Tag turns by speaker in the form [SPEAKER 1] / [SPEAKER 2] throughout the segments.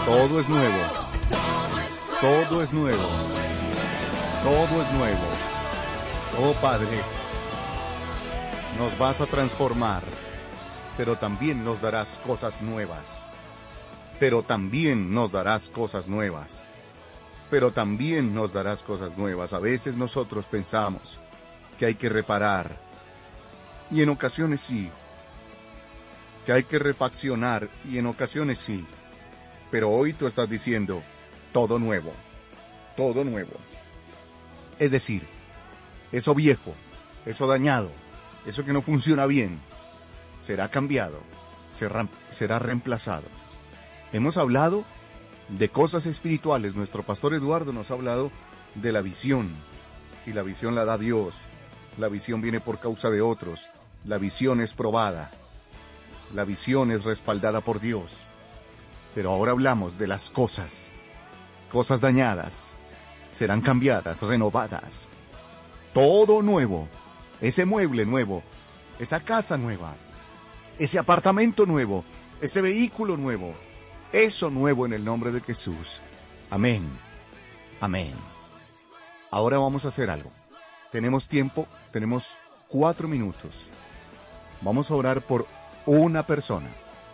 [SPEAKER 1] Todo es nuevo. Todo es nuevo. Todo es nuevo. Oh Padre, nos vas a transformar, pero también nos darás cosas nuevas. Pero también nos darás cosas nuevas. Pero también nos darás cosas nuevas. A veces nosotros pensamos que hay que reparar, y en ocasiones sí, que hay que refaccionar, y en ocasiones sí. Pero hoy tú estás diciendo, todo nuevo, todo nuevo. Es decir, eso viejo, eso dañado, eso que no funciona bien, será cambiado, será reemplazado. Hemos hablado de cosas espirituales. Nuestro pastor Eduardo nos ha hablado de la visión, y la visión la da Dios. La visión viene por causa de otros. La visión es probada. La visión es respaldada por Dios. Pero ahora hablamos de las cosas dañadas, serán cambiadas, renovadas. Todo nuevo, ese mueble nuevo, esa casa nueva, ese apartamento nuevo, ese vehículo nuevo, eso nuevo en el nombre de Jesús. Amén, amén. Ahora vamos a hacer algo. Tenemos tiempo, tenemos 4 minutos. Vamos a orar por una persona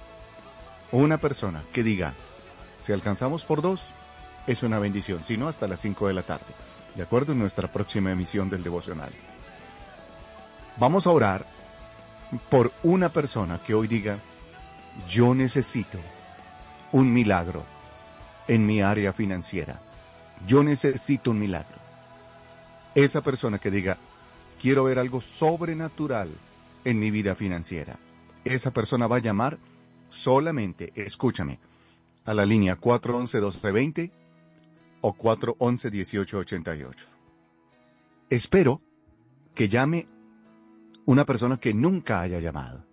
[SPEAKER 1] que diga, si alcanzamos por 2, es una bendición, si no, hasta las 5 de la tarde, de acuerdo en nuestra próxima emisión del devocional. Vamos a orar por una persona que hoy diga, yo necesito un milagro en mi área financiera. Yo necesito un milagro. Esa persona que diga, quiero ver algo sobrenatural en mi vida financiera. Esa persona va a llamar solamente, escúchame, a la línea 411-1220 o 411-1888. Espero que llame una persona que nunca haya llamado.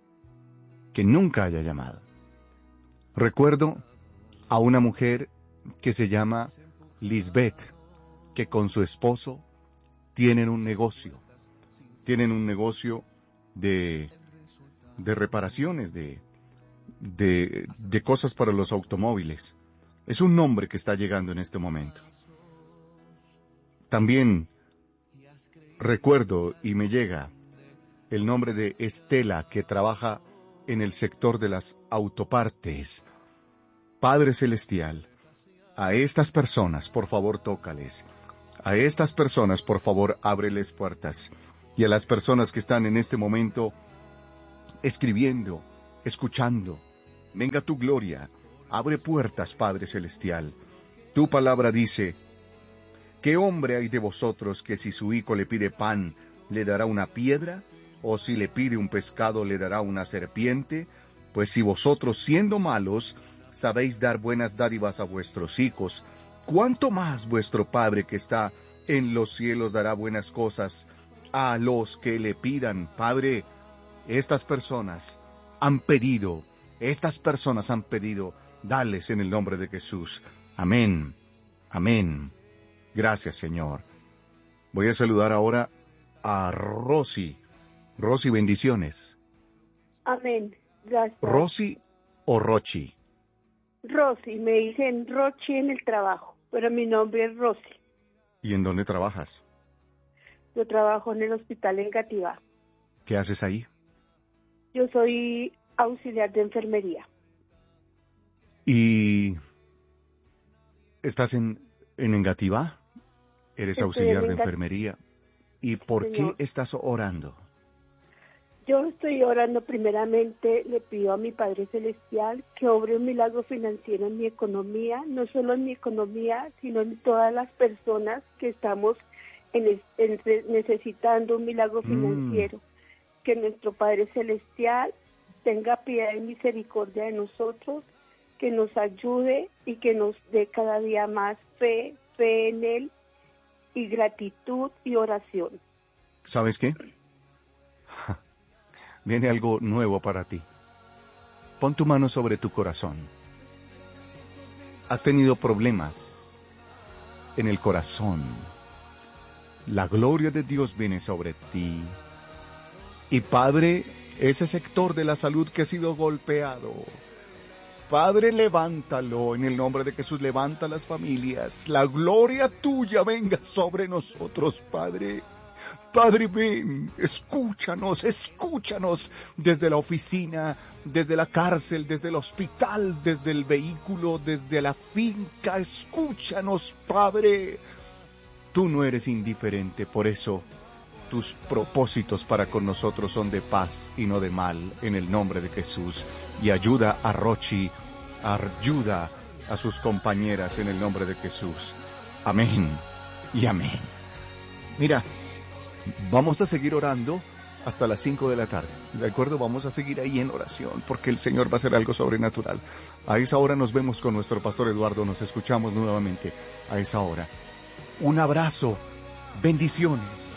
[SPEAKER 1] Recuerdo a una mujer que se llama Lisbeth, que con su esposo tienen un negocio de reparaciones, de cosas para los automóviles. Es un nombre que está llegando en este momento. También recuerdo y me llega el nombre de Estela, que trabaja en el sector de las autopartes. Padre Celestial, a estas personas, por favor, tócales. A estas personas, por favor, ábreles puertas. Y a las personas que están en este momento escribiendo, escuchando, venga tu gloria, abre puertas, Padre Celestial. Tu palabra dice, ¿qué hombre hay de vosotros que si su hijo le pide pan, le dará una piedra? ¿O si le pide un pescado, le dará una serpiente? Pues si vosotros, siendo malos, sabéis dar buenas dádivas a vuestros hijos, ¿cuánto más vuestro Padre que está en los cielos dará buenas cosas a los que le pidan? Padre, estas personas han pedido, dales en el nombre de Jesús. Amén, amén. Gracias, Señor. Voy a saludar ahora a Rosy. Rosy, bendiciones.
[SPEAKER 2] Amén, gracias.
[SPEAKER 1] ¿Rosy o Rochi?
[SPEAKER 2] Rosy, me dicen Rochi en el trabajo, pero mi nombre es Rosy.
[SPEAKER 1] ¿Y en dónde trabajas?
[SPEAKER 2] Yo trabajo en el hospital en Gativá.
[SPEAKER 1] ¿Qué haces ahí?
[SPEAKER 2] Yo soy auxiliar de enfermería.
[SPEAKER 1] ¿Y estás en Engativá? ¿Eres auxiliar de enfermería? ¿Y por qué estás orando?
[SPEAKER 2] Yo estoy orando primeramente, le pido a mi Padre Celestial que obre un milagro financiero en mi economía, no solo en mi economía, sino en todas las personas que estamos necesitando un milagro financiero. Que nuestro Padre Celestial tenga piedad y misericordia de nosotros, que nos ayude y que nos dé cada día más fe en Él, y gratitud y oración.
[SPEAKER 1] ¿Sabes qué? Viene algo nuevo para ti. Pon tu mano sobre tu corazón. Has tenido problemas en el corazón. La gloria de Dios viene sobre ti. Y Padre, ese sector de la salud que ha sido golpeado, Padre, levántalo. En el nombre de Jesús, levanta las familias. La gloria tuya venga sobre nosotros, Padre. Padre, ven, escúchanos desde la oficina, desde la cárcel, desde el hospital, desde el vehículo, desde la finca. Escúchanos, Padre. Tú no eres indiferente, por eso tus propósitos para con nosotros son de paz y no de mal, en el nombre de Jesús. Y ayuda a Rochi, ayuda a sus compañeras en el nombre de Jesús. Amén y amén. Mira, vamos a seguir orando hasta las 5 de la tarde, ¿de acuerdo? Vamos a seguir ahí en oración, porque el Señor va a hacer algo sobrenatural. A esa hora nos vemos con nuestro pastor Eduardo, nos escuchamos nuevamente a esa hora. Un abrazo, bendiciones.